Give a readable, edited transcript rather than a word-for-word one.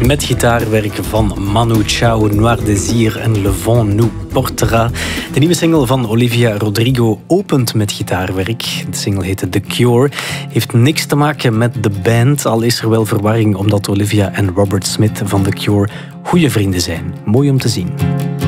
Met gitaarwerk van Manu Chao, Noir Désir en Le Vent nous portera. De nieuwe single van Olivia Rodrigo opent met gitaarwerk. De single heette The Cure. Heeft niks te maken met de band, al is er wel verwarring omdat Olivia en Robert Smith van The Cure goede vrienden zijn. Mooi om te zien.